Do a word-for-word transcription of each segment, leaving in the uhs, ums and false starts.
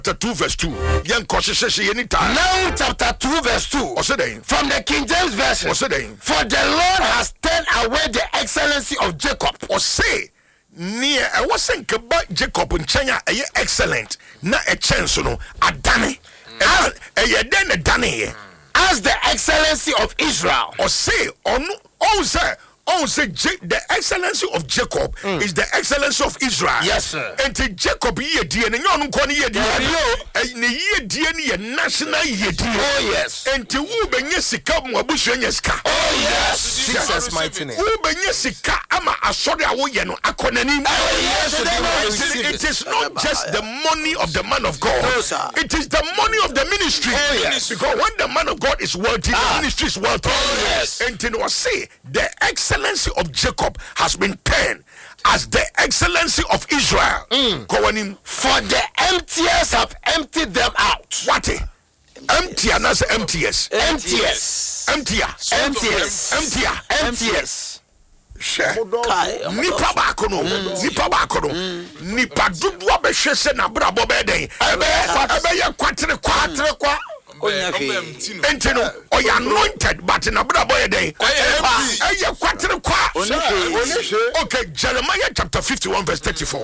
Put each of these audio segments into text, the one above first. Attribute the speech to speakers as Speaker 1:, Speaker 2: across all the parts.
Speaker 1: chapter two verse two.
Speaker 2: Now chapter two verse two. From the King James version. For the Lord has turned away the excellency of Jacob.
Speaker 1: Or say near I wasn't about Jacob and China a excellent na a chance no adane as a then a dane
Speaker 2: as the excellency of Israel.
Speaker 1: Or say on oh sir. Oh, say the excellency of Jacob mm. is the excellency of Israel.
Speaker 2: Yes, sir.
Speaker 1: And to Jacob, ye dear, and you don't ye dear, and ye dear, ye national ye dear.
Speaker 2: Oh, yes.
Speaker 1: And to Uben Yesika, Mabushenyeska.
Speaker 2: Oh, yes. Jesus, mighty name.
Speaker 1: Uben Yesika, Ama Asori Awoyano, Akonani.
Speaker 2: Oh, yes.
Speaker 1: It is not just the money of the man of God.
Speaker 2: No, sir.
Speaker 1: It is the money of the ministry.
Speaker 2: Oh, yes.
Speaker 1: Because when the man of God is wealthy, ah. the ministry is wealthy.
Speaker 2: Oh, yes.
Speaker 1: And to say the excellency of Jacob has been turned as the excellency of Israel.
Speaker 2: Mm.
Speaker 1: For
Speaker 2: the emptiers have emptied them out.
Speaker 1: What? Empty and as emptiers.
Speaker 2: Emptiers.
Speaker 1: Emptier.
Speaker 2: Emptiers.
Speaker 1: Emptier.
Speaker 2: Emptiers.
Speaker 1: Nipa bako no, nipa bako no, nipa dudu abehwe se na brabo be den. Ebe ebe ye kwatere kwatere kwa. Enti no oy anointed but na brabo ye den. Eye kwatere kwa. Okay, Jeremiah chapter fifty-one verse thirty-four.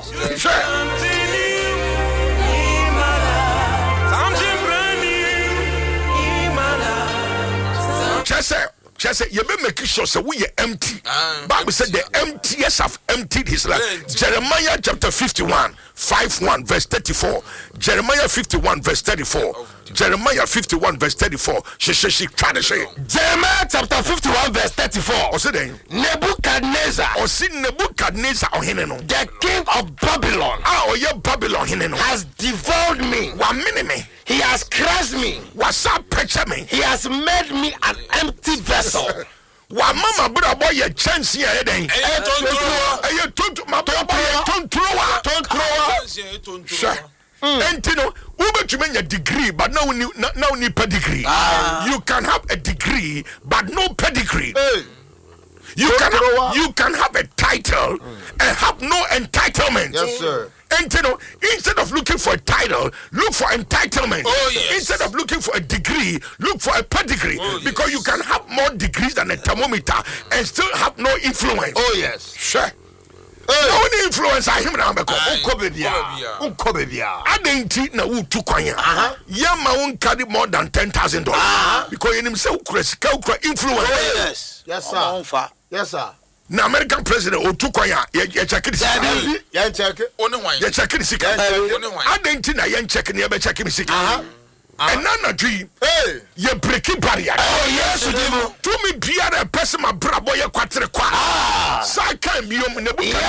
Speaker 1: Chese Chese, you be making sure so we are empty. Uh, Bible said the emptiest have emptied his life. Jeremiah chapter fifty-one, five one verse thirty-four. Jeremiah fifty-one verse thirty-four. Oh, Jeremiah fifty-one verse thirty-four. She she she try to say.
Speaker 2: Jeremiah chapter fifty-one verse thirty-four.
Speaker 1: Or say then
Speaker 2: Nebuchadnezzar.
Speaker 1: Or see Nebuchadnezzar or hineno.
Speaker 2: The king of Babylon.
Speaker 1: Ah, or your Babylon hineno
Speaker 2: has devoured me.
Speaker 1: One minute me.
Speaker 2: He has crushed me.
Speaker 1: What's up, picture me?
Speaker 2: He has made me an empty vessel.
Speaker 1: Wa mama bra boy your chance here den.
Speaker 2: Eh tonto.
Speaker 1: Eh tonto ma boy tonto wa. Tonto. Sure. And you know, you a degree, but no no need pedigree. Ah. You can have a degree, but no pedigree. Hey. You can have, you can have a title mm. and have no entitlement.
Speaker 3: Yes, sir.
Speaker 1: And you know, instead of looking for a title, look for entitlement.
Speaker 2: Oh, yes.
Speaker 1: Instead of looking for a degree, look for a pedigree. Oh, because yes. you can have more degrees than a thermometer and still have no influence.
Speaker 2: Oh yes.
Speaker 1: Sure. No one influence I him now because
Speaker 2: unkobebia unkobebia
Speaker 1: adenti na wo tu kwanya yama won carry more than ten thousand dollars because him say ukura sika ukura influence.
Speaker 2: Oh yes. Yes sir. Yes sir.
Speaker 1: Na American president o tu kwanya ye check this sika
Speaker 2: ye check
Speaker 1: oni wan ye check this sika adenti na ye check na ye be check this sika. And none of you, hey, you breaking barrier.
Speaker 2: Oh, yes, you do.
Speaker 1: To me, be a person, my brother, you quattro qua. So I can't be on the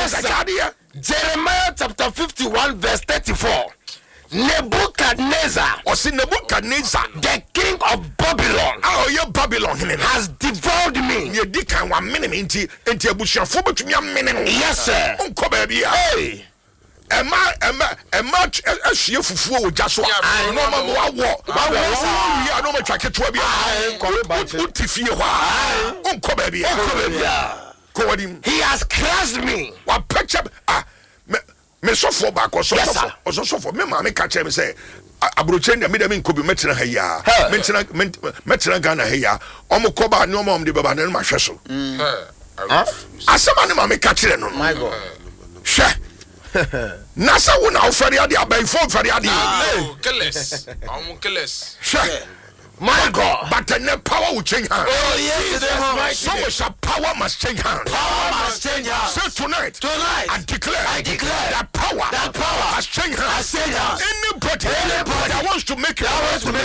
Speaker 2: Jeremiah chapter fifty-one, verse thirty-four. Nebuchadnezzar,
Speaker 1: or see Nebuchadnezzar,
Speaker 2: the king of Babylon,
Speaker 1: oh, your Babylon
Speaker 2: has devoured me.
Speaker 1: You dick and one minute into into a bush of four to me a minute.
Speaker 2: Yes, sir.
Speaker 1: Uncle baby, hey. Emma, Emma, Emma, a sheer for just what I know. I walk. I know my track to be. I Uncle baby,
Speaker 2: he has crushed me.
Speaker 1: What picture? Ah, me so for back or so or so for me. Mammy catch him say, Abruchen, the middle could be metina here. Metina Ghana here. Omokoba, no mom, the Baba, and my shessel. As someone, mammy catch it.
Speaker 2: My God.
Speaker 1: Sure. Nasa wona ofari ade abai fo ofari ade
Speaker 4: oh careless I'm careless
Speaker 1: sure my God but the power will change hands.
Speaker 2: Oh yes, yes
Speaker 1: so much power must change hands.
Speaker 2: Power must change hands.
Speaker 1: So tonight
Speaker 2: tonight
Speaker 1: I declare
Speaker 2: I declare
Speaker 1: that power
Speaker 2: that power
Speaker 1: has changed hands.
Speaker 2: Anybody
Speaker 1: anybody that wants to make it